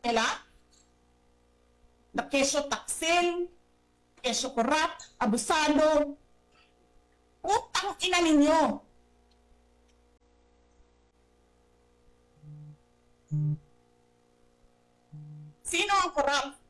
nila na kesyo taksil, kesyo korap, abusado. Utang ina ninyo. Sino ang korap?